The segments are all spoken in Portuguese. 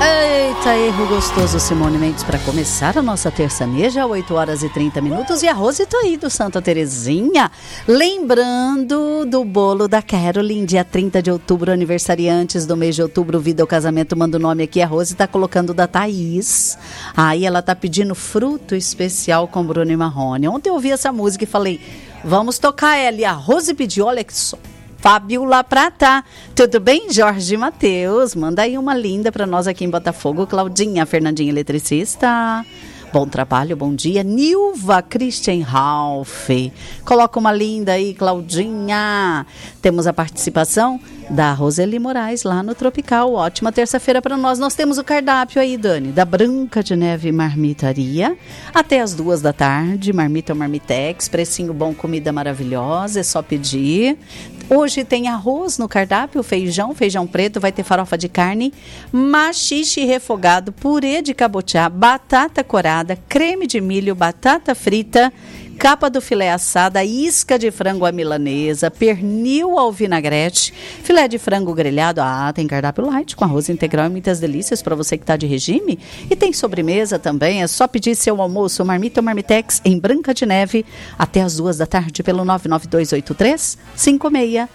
Eita, erro gostoso, Simone Mendes, para começar a nossa terçaneja, 8 horas e 30 minutos. E a Rose tá aí do Santa Terezinha, lembrando do bolo da Caroline, dia 30 de outubro, aniversariantes do mês de outubro, vida ou casamento, manda o nome aqui. A Rose tá colocando da Thaís. Aí ela tá pedindo fruto especial com Bruno e Marrone. Ontem eu ouvi essa música e falei, vamos tocar ela. E a Rose pediu, olha que só. Fábiola Prata, tudo bem? Jorge Matheus, manda aí uma linda para nós aqui em Botafogo. Claudinha, Fernandinha, eletricista. Bom trabalho, bom dia. Nilva Christian Ralph, coloca uma linda aí, Claudinha. Temos a participação da Roseli Moraes lá no Tropical. Ótima terça-feira para nós. Nós temos o cardápio aí, Dani, da Branca de Neve Marmitaria. Até as 2 da tarde, marmita ou marmitex, precinho bom, comida maravilhosa, é só pedir. Hoje tem arroz no cardápio, feijão preto, vai ter farofa de carne, maxixe refogado, purê de cabotiá, batata corada, creme de milho, batata frita, capa do filé assada, isca de frango à milanesa, pernil ao vinagrete, filé de frango grelhado. Tem cardápio light com arroz integral e muitas delícias para você que está de regime. E tem sobremesa também, é só pedir seu almoço, marmita ou marmitex em Branca de Neve, até as 2 da tarde pelo 99283-5600.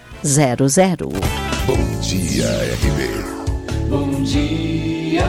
Bom dia, RB. Bom dia.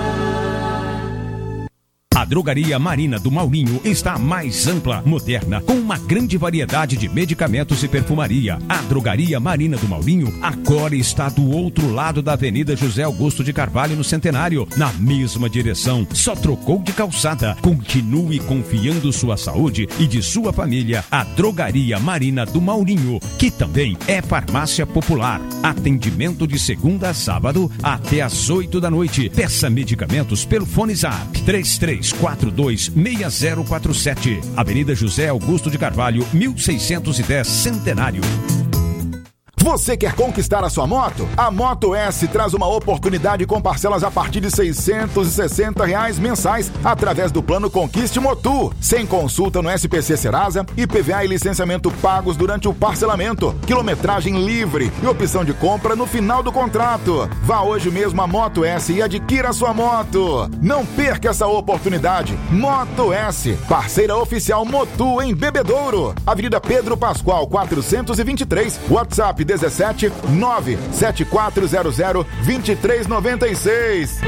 A Drogaria Marina do Maurinho está mais ampla, moderna, com uma grande variedade de medicamentos e perfumaria. A Drogaria Marina do Maurinho agora está do outro lado da Avenida José Augusto de Carvalho, no Centenário, na mesma direção. Só trocou de calçada. Continue confiando sua saúde e de sua família. A Drogaria Marina do Maurinho, que também é farmácia popular. Atendimento de segunda a sábado até às 8 da noite. Peça medicamentos pelo Fone Zap 3342-6047. Avenida José Augusto de Carvalho, 1610, Centenário. Você quer conquistar a sua moto? A Moto S traz uma oportunidade com parcelas a partir de R$ 660 mensais através do plano Conquiste Motu, sem consulta no SPC Serasa, IPVA e licenciamento pagos durante o parcelamento, quilometragem livre e opção de compra no final do contrato. Vá hoje mesmo à Moto S e adquira a sua moto. Não perca essa oportunidade. Moto S, parceira oficial Motu em Bebedouro, Avenida Pedro Pascoal 423, WhatsApp 17 97400 2396.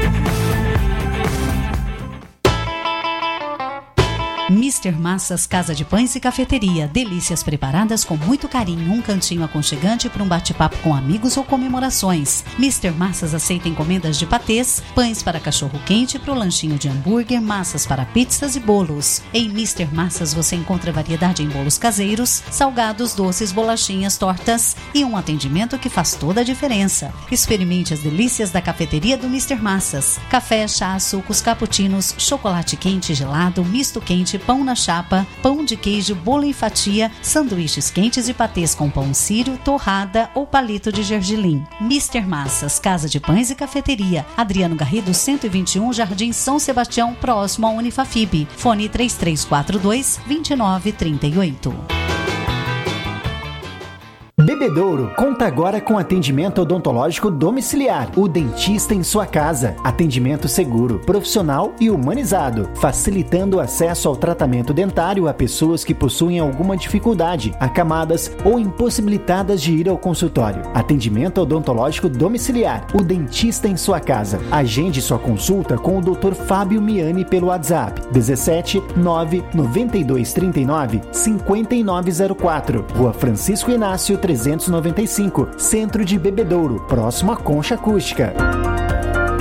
Mr. Massas Casa de Pães e Cafeteria. Delícias preparadas com muito carinho. Um cantinho aconchegante para um bate-papo com amigos ou comemorações. Mr. Massas aceita encomendas de patês, pães para cachorro-quente, para o lanchinho de hambúrguer, massas para pizzas e bolos. Em Mr. Massas você encontra variedade em bolos caseiros, salgados, doces, bolachinhas, tortas e um atendimento que faz toda a diferença. Experimente as delícias da cafeteria do Mr. Massas. Café, chá, sucos, cappuccinos, chocolate quente, gelado, misto quente, pão na chapa, pão de queijo, bolo em fatia, sanduíches quentes e patês com pão sírio, torrada ou palito de gergelim. Mr. Massas, Casa de Pães e Cafeteria. Adriano Garrido, 121, Jardim São Sebastião, próximo à Unifafib. Fone 3342-2938. Bebedouro conta agora com atendimento odontológico domiciliar. O dentista em sua casa. Atendimento seguro, profissional e humanizado, facilitando o acesso ao tratamento dentário a pessoas que possuem alguma dificuldade, acamadas ou impossibilitadas de ir ao consultório. Atendimento odontológico domiciliar. O dentista em sua casa. Agende sua consulta com o Dr. Fábio Miani pelo WhatsApp 17 99239 5904. Rua Francisco Inácio 395, Centro de Bebedouro, próximo à Concha Acústica.